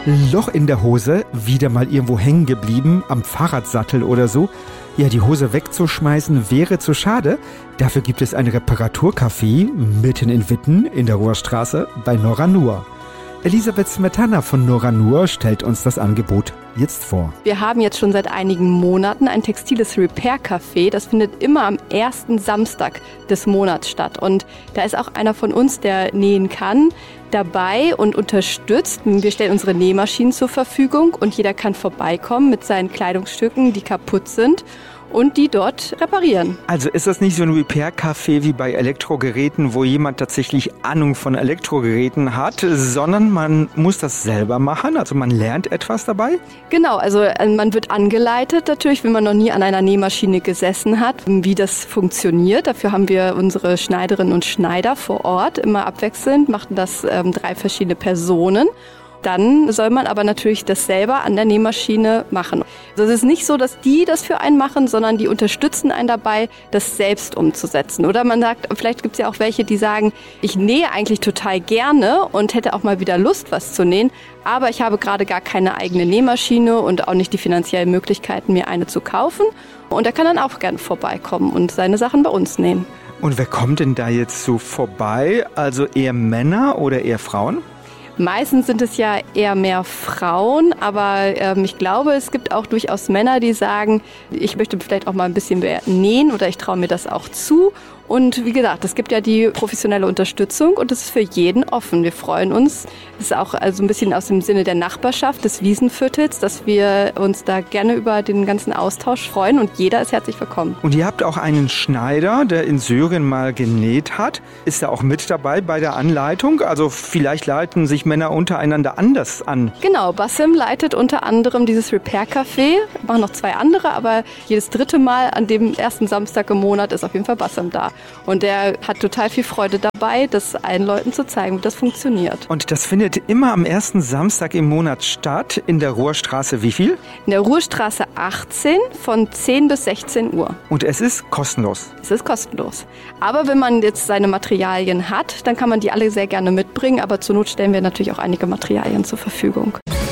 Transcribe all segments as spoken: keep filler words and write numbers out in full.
Loch in der Hose, wieder mal irgendwo hängen geblieben, am Fahrradsattel oder so. Ja, die Hose wegzuschmeißen wäre zu schade. Dafür gibt es ein Reparaturcafé mitten in Witten in der Ruhrstraße bei Nora Nur. Elisabeth Smetana von Nora Nur stellt uns das Angebot jetzt vor. Wir haben jetzt schon seit einigen Monaten ein textiles Repair-Café. Das findet immer am ersten Samstag des Monats statt. Und da ist auch einer von uns, der nähen kann, dabei und unterstützt. Wir stellen unsere Nähmaschinen zur Verfügung und jeder kann vorbeikommen mit seinen Kleidungsstücken, die kaputt sind, und die dort reparieren. Also ist das nicht so ein Repair-Café wie bei Elektrogeräten, wo jemand tatsächlich Ahnung von Elektrogeräten hat, sondern man muss das selber machen, also man lernt etwas dabei? Genau, also man wird angeleitet natürlich, wenn man noch nie an einer Nähmaschine gesessen hat, wie das funktioniert. Dafür haben wir unsere Schneiderinnen und Schneider vor Ort, immer abwechselnd, machen das ähm, drei verschiedene Personen. Dann soll man aber natürlich das selber an der Nähmaschine machen. Also es ist nicht so, dass die das für einen machen, sondern die unterstützen einen dabei, das selbst umzusetzen. Oder man sagt, vielleicht gibt es ja auch welche, die sagen, ich nähe eigentlich total gerne und hätte auch mal wieder Lust, was zu nähen, aber ich habe gerade gar keine eigene Nähmaschine und auch nicht die finanziellen Möglichkeiten, mir eine zu kaufen. Und er kann dann auch gerne vorbeikommen und seine Sachen bei uns nähen. Und wer kommt denn da jetzt so vorbei? Also eher Männer oder eher Frauen? Meistens sind es ja eher mehr Frauen, aber ähm, ich glaube, es gibt auch durchaus Männer, die sagen, ich möchte vielleicht auch mal ein bisschen mehr nähen oder ich traue mir das auch zu. Und wie gesagt, es gibt ja die professionelle Unterstützung und das ist für jeden offen. Wir freuen uns. Das ist auch also ein bisschen aus dem Sinne der Nachbarschaft, des Wiesenviertels, dass wir uns da gerne über den ganzen Austausch freuen und jeder ist herzlich willkommen. Und ihr habt auch einen Schneider, der in Syrien mal genäht hat. Ist er auch mit dabei bei der Anleitung? Also vielleicht leiten sich Männer untereinander anders an. Genau, Bassem leitet unter anderem dieses Repair-Café. Wir machen noch zwei andere, aber jedes dritte Mal an dem ersten Samstag im Monat ist auf jeden Fall Bassem da. Und der hat total viel Freude dabei, das allen Leuten zu zeigen, wie das funktioniert. Und das findet immer am ersten Samstag im Monat statt, in der Ruhrstraße wie viel? In der Ruhrstraße achtzehn von zehn bis sechzehn Uhr. Und es ist kostenlos? Es ist kostenlos. Aber wenn man jetzt seine Materialien hat, dann kann man die alle sehr gerne mitbringen. Aber zur Not stellen wir natürlich auch einige Materialien zur Verfügung.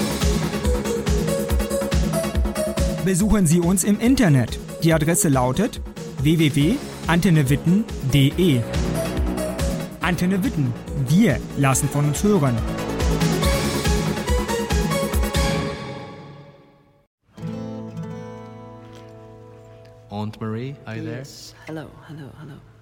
Besuchen Sie uns im Internet. Die Adresse lautet w w w punkt antenne witten punkt d e. Antenne Witten. Wir lassen von uns hören. Aunt Marie, are you there? Yes. Hello, hello, hello.